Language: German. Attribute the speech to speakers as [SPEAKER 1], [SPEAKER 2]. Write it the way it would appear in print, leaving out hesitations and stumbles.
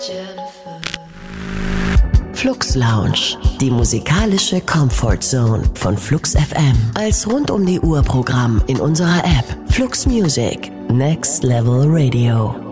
[SPEAKER 1] Flux Lounge, die musikalische Comfort Zone von Flux FM. Als rund um die Uhr Programm in unserer App Flux Music, Next Level Radio.